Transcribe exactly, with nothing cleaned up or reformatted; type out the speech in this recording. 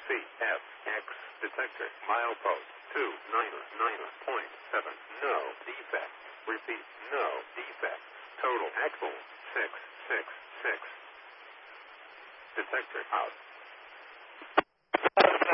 C F X detector milepost two nine nine point seven. No defect. Repeat, no defect. Total axle six six six. Detector out.